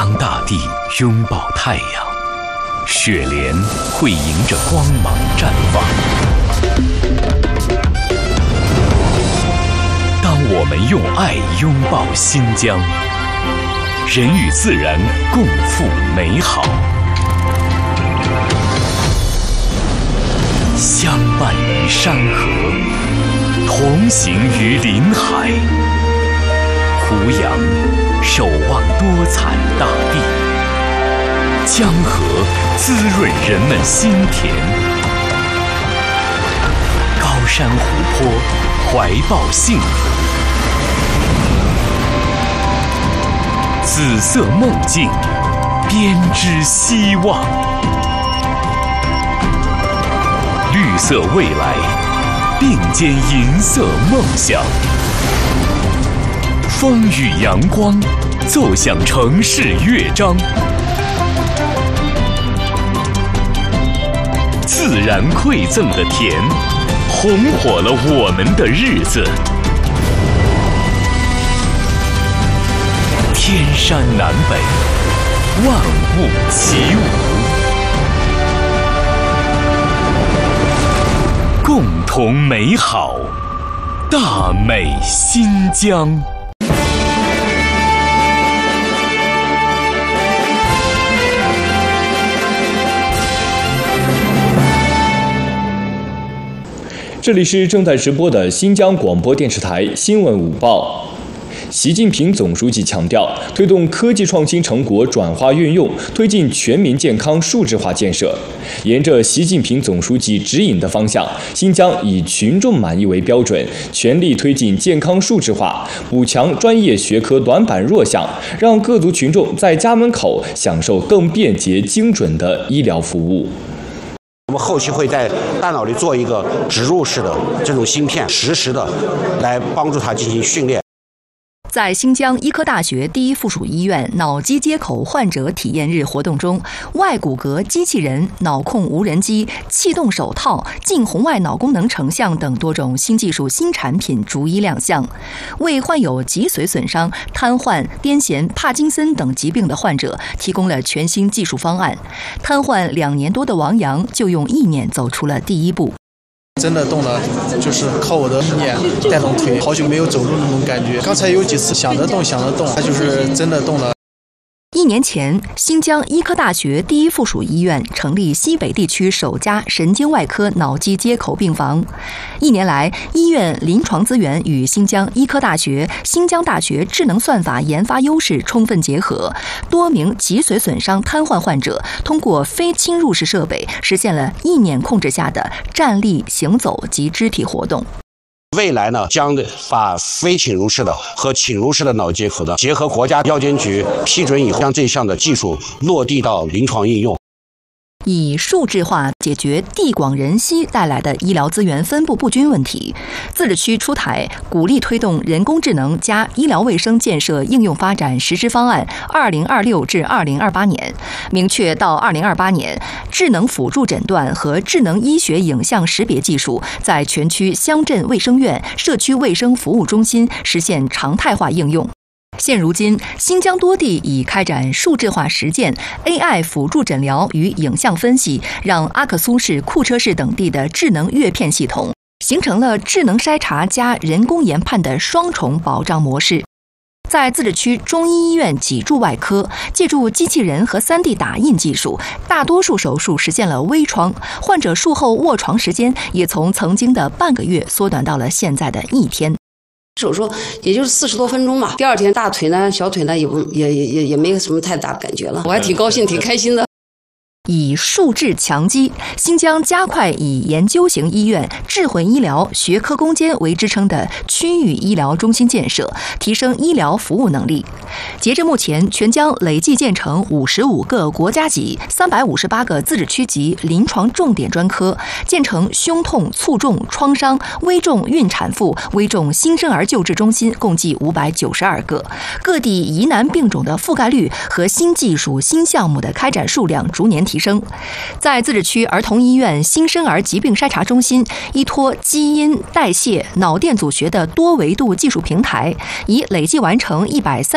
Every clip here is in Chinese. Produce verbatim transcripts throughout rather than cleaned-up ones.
当大地拥抱太阳，雪莲会迎着光芒绽放。当我们用爱拥抱新疆，人与自然共赴美好，相伴于山河，同行于林海，胡杨守望多彩大地，江河滋润人们心田，高山湖泊怀抱幸福，紫色梦境编织希望，绿色未来并肩银色梦想，风雨阳光奏响城市乐章，自然馈赠的甜红火了我们的日子。天山南北，万物齐舞，共同美好，大美新疆。 这里是正在直播的新疆广播电视台新闻午报。习近平总书记强调，推动科技创新成果转化运用，推进全民健康数字化建设。沿着习近平总书记指引的方向，新疆以群众满意为标准，全力推进健康数字化，补强专业学科短板弱项，让各族群众在家门口享受更便捷精准的医疗服务。 我们后期会在大脑里做一个植入式的这种芯片，实时的来帮助它进行训练。 在新疆医科大学第一附属医院脑机接口患者体验日活动中，外骨骼机器人、脑控无人机、气动手套、近红外脑功能成像等多种新技术新产品逐一亮相，为患有脊髓损伤、瘫痪、癫痫、帕金森等疾病的患者提供了全新技术方案。瘫痪两年多的王阳就用意念走出了第一步。 真的动了，就是靠我的意念带动腿，好久没有走路那种感觉。刚才有几次想得动想得动，他就是真的动了。 一年前，新疆医科大学第一附属医院成立西北地区首家神经外科脑机接口病房。一年来，医院临床资源与新疆医科大学、新疆大学智能算法研发优势充分结合，多名脊髓损伤瘫痪患者通过非侵入式设备，实现了意念控制下的站立、行走及肢体活动。 未来呢，将把非侵入式的和侵入式的脑接口的结合国家药监局批准以后，将这项的技术落地到临床应用。 以数字化解决地广人稀带来的医疗资源分布不均问题，自治区出台鼓励推动人工智能加医疗卫生建设应用发展实施方案二零二六至二零二八年，明确到二零二八年，智能辅助诊断和智能医学影像识别技术在全区乡镇卫生院、社区卫生服务中心实现常态化应用。现如今，新疆多地已开展数字化实践 A I 辅助诊疗与影像分析，让阿克苏市、库车市等地的智能阅片系统形成了智能筛查加人工研判的双重保障模式。在自治区中医医院脊柱外科，借助机器人和 三 D 打印技术，大多数手术实现了微创，患者术后卧床时间也从曾经的半个月缩短到了现在的一天。 手术也就是四十多分钟吧，第二天大腿呢、小腿呢也不也也也也没有什么太大感觉了，我还挺高兴、挺开心的。 以数字强基，新疆加快以研究型医院、智慧医疗、学科攻坚为支撑的区域医疗中心建设，提升医疗服务能力。截至目前，全疆累计建成五十五个国家级、三百五十八个自治区级临床重点专科，建成胸痛、卒中、创伤、危重孕产妇、危重新生儿救治中心，共计五百九十二个。各地疑难病种的覆盖率和新技术、新项目的开展数量逐年提升。在自治区儿童医院新生儿疾病筛查中心，依托基因、代谢、脑电阻学的多维度技术平台，已累计完成一百三十四万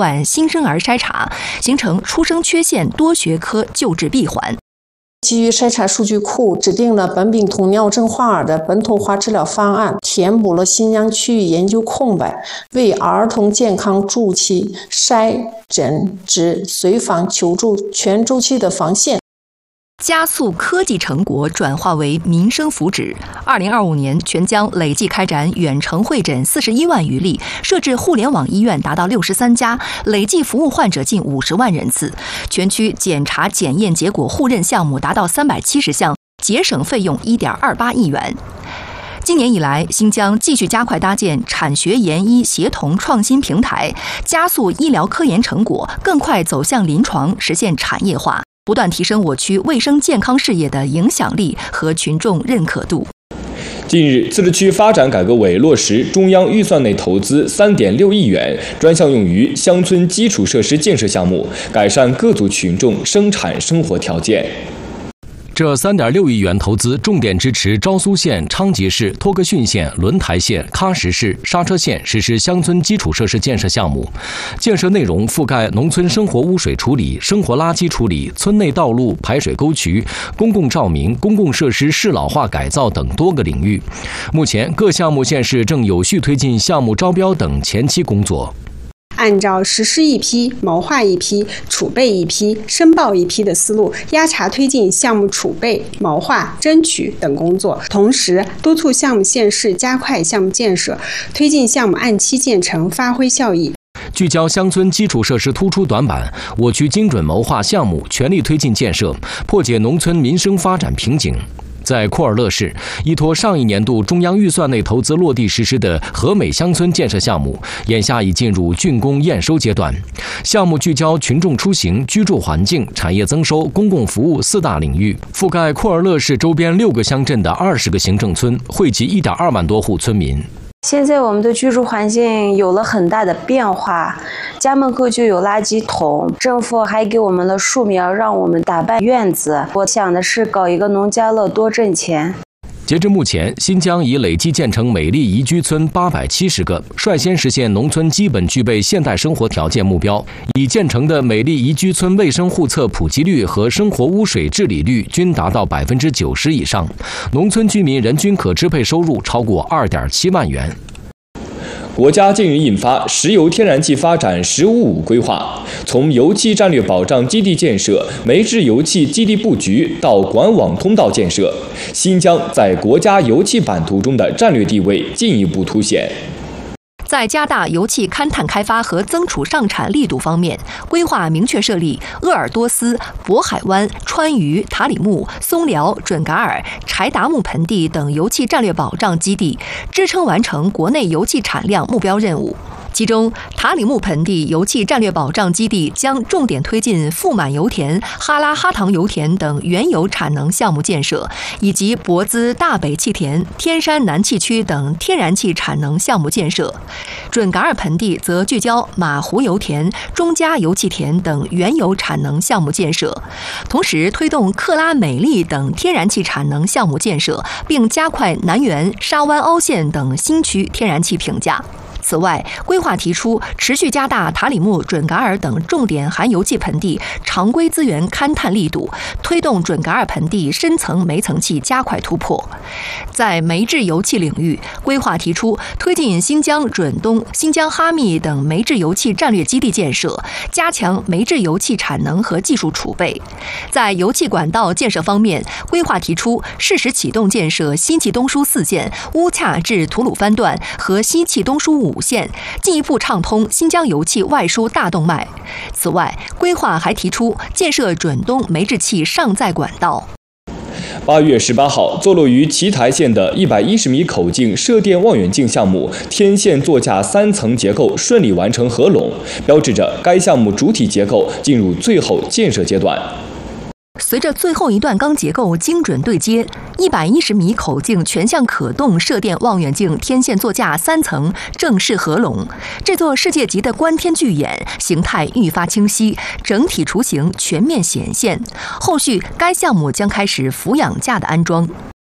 段新生儿筛查，形成出生缺陷多学科救治闭环。 基于筛查数据库，制定了本丙酮尿症患儿的本土化治疗方案，填补了新疆区域研究空白，为儿童健康筑起筛、诊、治、随访、求助全周期的防线。 加速科技成果转化为民生福祉。二零二五年，全疆累计开展远程会诊四十一万余例，设置互联网医院达到六十三家，累计服务患者近五十万人次。全区检查检验结果互认项目达到三百七十项，节省费用一点二八亿元。今年以来，新疆继续加快搭建产学研医协同创新平台，加速医疗科研成果更快走向临床，实现产业化，不断提升我区卫生健康事业的影响力和群众认可度。 近日，自治区发展改革委落实中央预算内投资三点六亿元，专项用于乡村基础设施建设项目，改善各族群众生产生活条件。 这三点六亿元投资重点支持昭苏县、昌吉市、托克逊县、轮台县、喀什市、刹车县实施乡村基础设施建设项目，建设内容覆盖农村生活污水处理、生活垃圾处理、村内道路、排水沟渠、公共照明、公共设施适老化改造等多个领域。目前，各项目县市正有序推进项目招标等前期工作。 按照实施一批、谋划一批、储备一批、申报一批的思路，压查推进项目储备、谋划、争取等工作，同时督促项目县市加快项目建设，推进项目按期建成，发挥效益。 聚焦乡村基础设施突出短板，我区精准谋划项目，全力推进建设，破解农村民生发展瓶颈。在库尔勒市，依托上一年度中央预算内投资落地实施的和美乡村建设项目，眼下已进入竣工验收阶段。项目聚焦群众出行、居住环境、产业增收、公共服务四大领域，覆盖库尔勒市周边六个乡镇的二十个行政村，惠及一点二万多户村民。 现在我们的居住环境有了很大的变化，家门口就有垃圾桶，政府还给我们了树苗，让我们打扮院子。我想的是搞一个农家乐，多挣钱。 截至目前，新疆已累计建成美丽宜居村八百七十个，率先实现农村基本具备现代生活条件目标。已建成的美丽宜居村卫生户册普及率和生活污水治理率均达到百分之九十以上，农村居民人均可支配收入超过二点七万元。 国家近日印发《石油天然气发展“十五五”规划》，从油气战略保障基地建设、煤制油气基地布局到管网通道建设，新疆在国家油气版图中的战略地位进一步凸显。 在加大油气勘探开发和增储上产力度方面，规划明确设立鄂尔多斯、渤海湾、川渝、塔里木、松辽、准噶尔、柴达木盆地等油气战略保障基地，支撑完成国内油气产量目标任务。其中，塔里木盆地油气战略保障基地将重点推进富满油田、哈拉哈塘油田等原油产能项目建设，以及博兹大北气田、天山南气区等天然气产能项目建设。准噶尔盆地则聚焦马湖油田、中加油气田等原油产能项目建设，同时推动克拉美丽等天然气产能项目建设，并加快南源、沙湾凹陷等新区天然气评价。此外，规划提出持续加大塔里木、准噶尔等重点含油气盆地常规资源勘探力度，推动准噶尔盆地深层煤层气加快突破。在煤制油气领域，规划提出推进新疆准东、新疆哈密等煤制油气战略基地建设，加强煤制油气产能和技术储备。在油气管道建设方面，规划提出适时启动建设西气东输四线、乌恰至吐鲁番段和西气东输五线，进一步畅通新疆油气外输大动脉。此外，规划还提出建设准东煤制气上载管道。 八月十八号，坐落于奇台县的一百一十米口径射电望远镜项目天线座架三层结构顺利完成合拢，标志着该项目主体结构进入最后建设阶段。 随着最后一段钢结构精准对接，一百一十米口径全向可动射电望远镜天线座架三层正式合拢。这座世界级的观天巨眼形态愈发清晰，整体雏形全面显现。后续该项目将开始俯仰架的安装。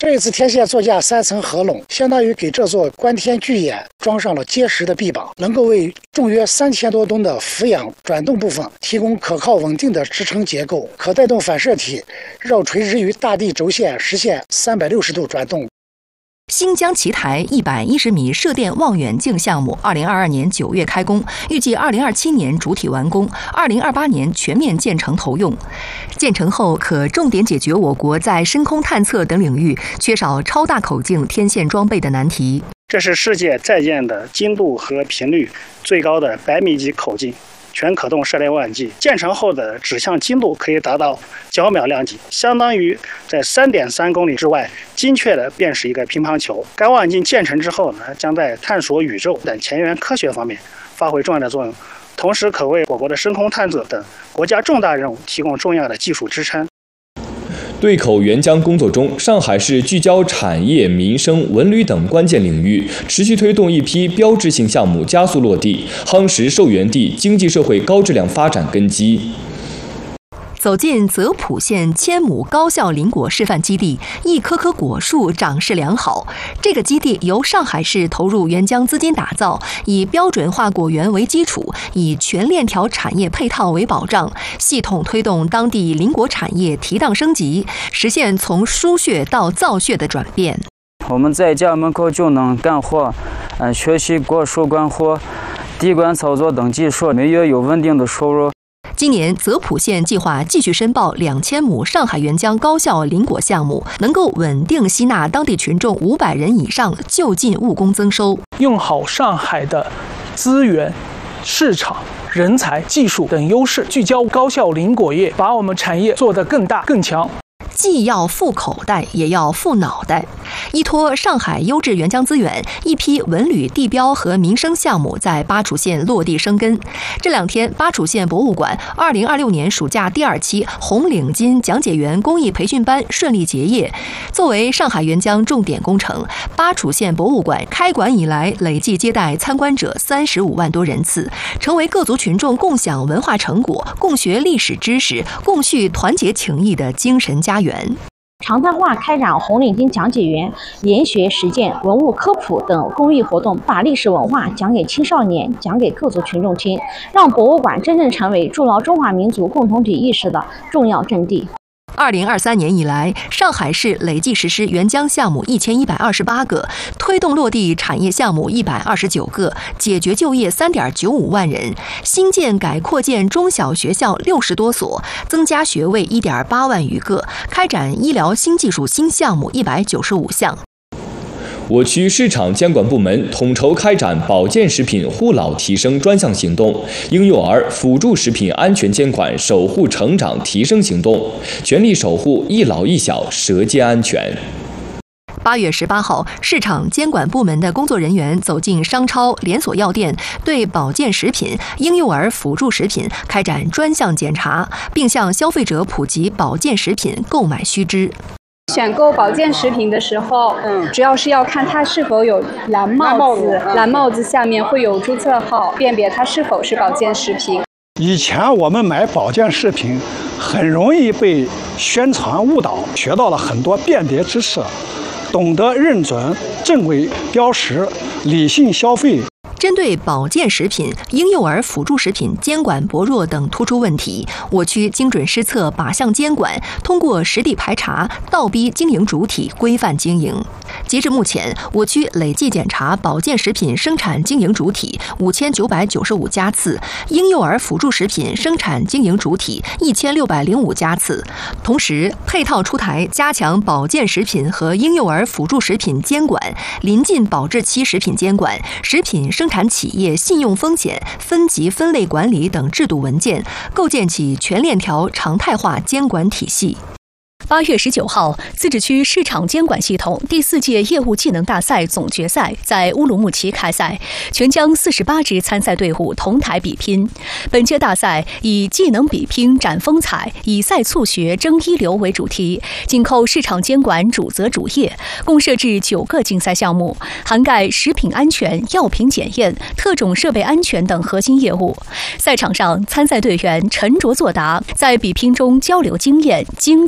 这一次天线座架三层合拢，相当于给这座观天巨眼装上了结实的臂膀，能够为重约三千多吨的俯仰转动部分提供可靠稳定的支撑结构，可带动反射体绕垂直于大地轴线，实现三百六十度转动。 新疆奇台一百一十米射电望远镜项目，二零二二年九月开工，预计二零二七年主体完工，二零二八年全面建成投用。建成后，可重点解决我国在深空探测等领域缺少超大口径天线装备的难题。 这是世界在建的精度和频率最高的百米级口径全可动射电望远镜，建成后的指向精度可以达到角秒量级，相当于在 三点三公里之外精确地辨识一个乒乓球。该望远镜建成之后呢，将在探索宇宙等前沿科学方面发挥重要的作用，同时可为我国的深空探测等国家重大任务提供重要的技术支撑。 对口援疆工作中，上海市聚焦产业、民生、文旅等关键领域，持续推动一批标志性项目加速落地，夯实受援地经济社会高质量发展根基。 走进泽普县千亩高校林果示范基地，一棵棵果树长势良好。这个基地由上海市投入援疆资金打造，以标准化果园为基础，以全链条产业配套为保障，系统推动当地林果产业提档升级，实现从输血到造血的转变。 我们在家门口就能干活，呃，学习果树管活、滴管操作等技术，每月有稳定的收入。 今年泽普县计划继续申报两千亩上海援疆高校林果项目，能够稳定吸纳当地群众五百人以上，就近务工增收。 用好上海的资源、市场、人才、技术等优势，聚焦高校林果业，把我们产业做得更大更强。 既要富口袋，也要富脑袋。依托上海优质援疆资源，一批文旅地标和民生项目在巴楚县落地生根。这两天，巴楚县博物馆二零二六年暑假第二期红领巾讲解员公益培训班顺利结业。作为上海援疆重点工程，巴楚县博物馆开馆以来累计接待参观者三十五万多人次，成为各族群众共享文化成果、共学历史知识、共叙团结情谊的精神家园。 常态化开展红领巾讲解员研学实践、文物科普等公益活动，把历史文化讲给青少年、讲给各族群众听，让博物馆真正成为筑牢中华民族共同体意识的重要阵地。 二零二三年以来，上海市累计实施援疆项目一千一百二十八个，推动落地产业项目一百二十九个，解决就业三点九五万人，新建改扩建中小学校六十多所，增加学位一点八万余个，开展医疗新技术新项目一百九十五项。 我区市场监管部门统筹开展保健食品护老提升专项行动、婴幼儿辅助食品安全监管守护成长提升行动，全力守护一老一小舌尖安全。 八月十八号，市场监管部门的工作人员走进商超、连锁药店，对保健食品、婴幼儿辅助食品开展专项检查，并向消费者普及保健食品购买须知。 选购保健食品的时候，嗯，主要是要看它是否有蓝帽子，蓝帽子下面会有注册号，辨别它是否是保健食品。 以前我们买保健食品，很容易被宣传误导，学到了很多辨别知识，懂得认准正规标识，理性消费。 针对保健食品、婴幼儿辅助食品监管薄弱等突出问题，我区精准施策靶向监管，通过实地排查，倒逼经营主体规范经营。截至目前，我区累计检查保健食品生产经营主体五千九百九十五家次，婴幼儿辅助食品生产经营主体一千六百零五家次。同时，配套出台加强保健食品和婴幼儿辅助食品监管、临近保质期食品监管、食品生产企业信用风险分级分类管理等制度文件，构建起全链条常态化监管体系。八月十九号，自治区市场监管系统第四届业务技能大赛总决赛在乌鲁木齐开赛，全疆四十八支参赛队伍同台比拼。本届大赛以技能比拼展风采，以赛促学争一流为主题，紧扣市场监管主责主业，共设置九个竞赛项目，涵盖食品安全、药品检验、特种设备安全等核心业务。赛场上，参赛队员沉着作答，在比拼中交流经验、精进技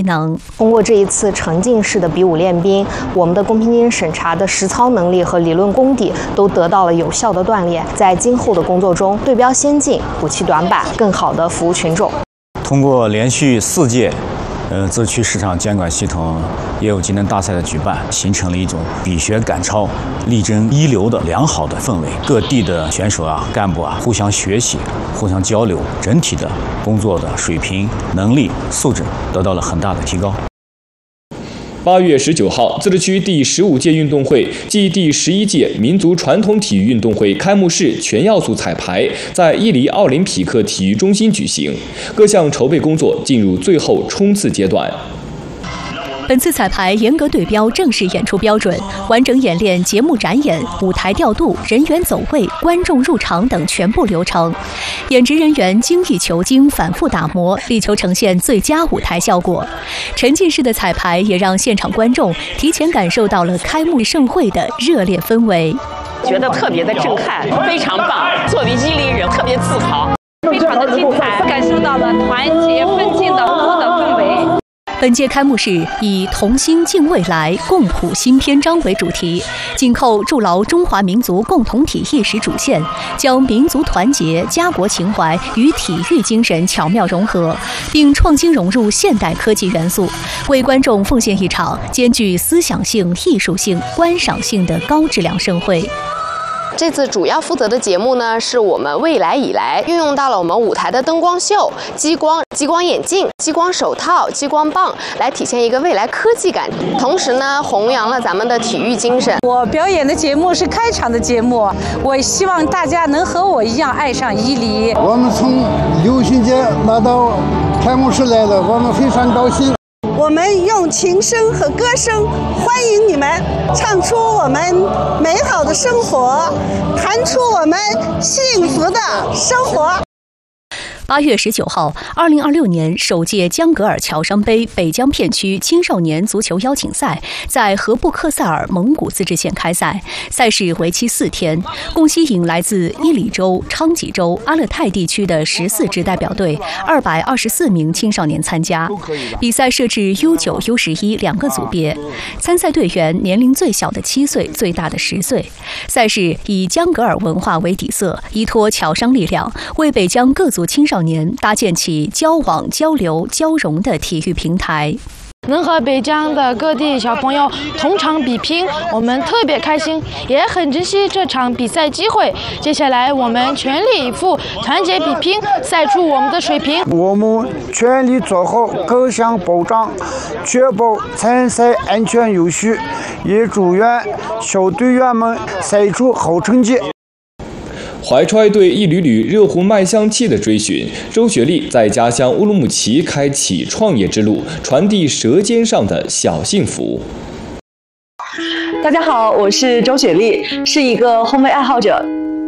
技能。 通过这一次沉浸式的比武练兵，我们的公平精神审查的实操能力和理论功底都得到了有效的锻炼，在今后的工作中对标先进，补齐短板，更好地服务群众。 通过连续四届呃，自区市场监管系统业务技能大赛的举办，形成了一种比学赶超、力争一流的良好的氛围。各地的选手啊、干部啊，互相学习、互相交流，整体的工作的水平、能力、素质得到了很大的提高。 八月十九号，自治区第十五届运动会暨第十一届民族传统体育运动会开幕式全要素彩排在伊犁奥林匹克体育中心举行，各项筹备工作进入最后冲刺阶段。 本次彩排严格对标正式演出标准，完整演练节目展演、舞台调度、人员走位、观众入场等全部流程。演职人员精益求精，反复打磨，力求呈现最佳舞台效果。沉浸式的彩排也让现场观众提前感受到了开幕盛会的热烈氛围， 觉得特别的震撼，非常棒。作为伊犁人，特别自豪，非常的精彩，感受到了团结奋进的舞的氛围。 本届开幕式以“同心敬未来，共谱新篇章”为主题，紧扣筑牢中华民族共同体意识主线，将民族团结、家国情怀与体育精神巧妙融合，并创新融入现代科技元素，为观众奉献一场兼具思想性、艺术性、观赏性的高质量盛会。 这次主要负责的节目呢，是我们未来以来运用到了我们舞台的灯光秀、激光、激光眼镜、激光手套、激光棒，来体现一个未来科技感，同时呢，弘扬了咱们的体育精神。 我表演的节目是开场的节目，我希望大家能和我一样爱上伊犁。 我们从流行节拿到开幕式来了，我们非常高兴。 我们用琴声和歌声欢迎你们，唱出我们美好的生活，弹出我们幸福的生活。 八月十九号，二零二六年首届江格尔乔商杯北江片区青少年足球邀请赛在荷布克塞尔蒙古自治县开赛，赛事为期四天，共吸引来自伊犁州、昌吉州、阿勒泰地区的十四支代表队，二百二十四名青少年参加。比赛设置 U 九、U 十一两个组别，参赛队员年龄最小的七岁，最大的十岁。赛事以江格尔文化为底色，依托侨商力量，为北疆各族青少年搭建起交往、交流、交融的体育平台。 能和北疆的各地小朋友同场比拼，我们特别开心，也很珍惜这场比赛机会。接下来我们全力以赴，团结比拼，赛出我们的水平。 我们全力做好各项保障，确保参赛安全有序，也祝愿小队员们赛出好成绩。 怀揣对一缕缕热乎麦香气的追寻，周雪丽在家乡乌鲁木齐开启创业之路，传递舌尖上的小幸福。 大家好，我是周雪丽，是一个烘焙爱好者。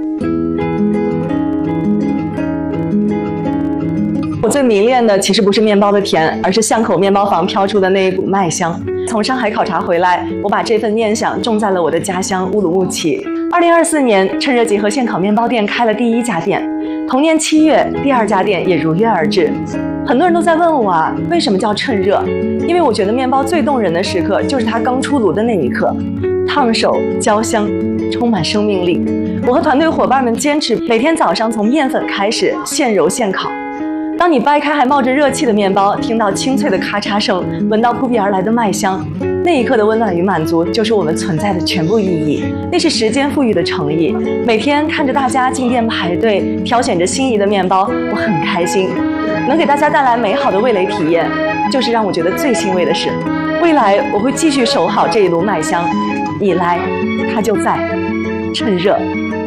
我最迷恋的其实不是面包的甜，而是巷口面包房飘出的那一股麦香。从上海考察回来，我把这份念想种在了我的家乡乌鲁木齐。二零二四年，趁热集合现烤面包店开了第一家店，同年七月，第二家店也如约而至。很多人都在问我啊，为什么叫趁热？因为我觉得面包最动人的时刻就是它刚出炉的那一刻，烫手、焦香，充满生命力。我和团队伙伴们坚持每天早上从面粉开始现揉现烤。当你掰开还冒着热气的面包，听到清脆的咔嚓声，闻到扑鼻而来的麦香，那一刻的温暖与满足，就是我们存在的全部意义。那是时间赋予的诚意。每天看着大家进店排队，挑选着心仪的面包，我很开心。能给大家带来美好的味蕾体验，就是让我觉得最欣慰的事。未来我会继续守好这一炉麦香，你来，它就在，趁热。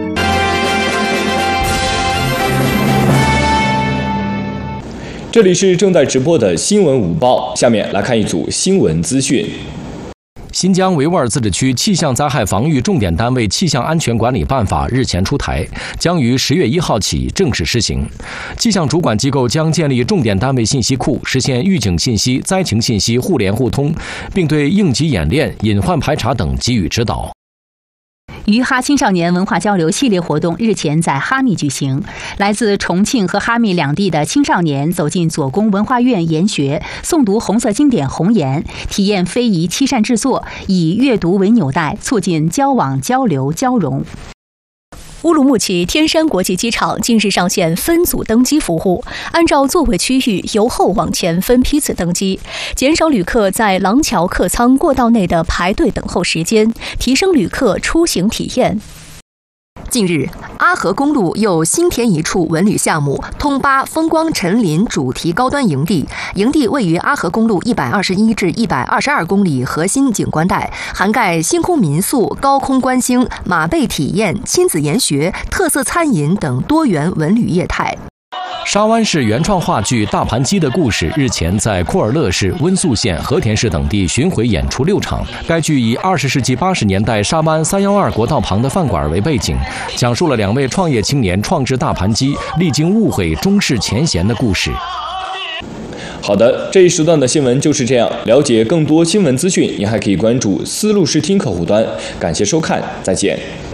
这里是正在直播的新闻午报，下面来看一组新闻资讯。 新疆维吾尔自治区气象灾害防御重点单位气象安全管理办法日前出台，将于十月一号起正式施行。气象主管机构将建立重点单位信息库，实现预警信息、灾情信息互联互通，并对应急演练、隐患排查等给予指导。 余哈青少年文化交流系列活动日前在哈密举行，来自重庆和哈密两地的青少年走进左公文化院研学，诵读红色经典《红岩》，体验非遗漆扇制作，以阅读为纽带，促进交往、交流、交融。 乌鲁木齐天山国际机场近日上线分组登机服务，按照座位区域由后往前分批次登机，减少旅客在廊桥客舱过道内的排队等候时间，提升旅客出行体验。 近日，阿河公路又新添一处文旅项目——通巴风光陈林主题高端营地。营地位于阿河公路一百二十一至一百二十二公里核心景观带，涵盖星空民宿、高空观星、马背体验、亲子研学、特色餐饮等多元文旅业态。 沙湾市原创话剧《大盘鸡的故事》日前在库尔勒市、温宿县、和田市等地巡回演出六场。该剧以二十世纪八十年代沙湾三幺二国道旁的饭馆为背景，讲述了两位创业青年创制大盘鸡，历经误会终释前嫌的故事。 好的，这一时段的新闻就是这样。了解更多新闻资讯，您还可以关注丝路视听客户端。感谢收看，再见。